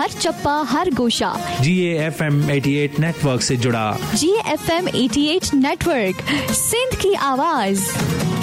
हर चप्पा हर गोशा GAFM 88 network से जुड़ा। GAFM 88 नेटवर्क, सिंध की आवाज।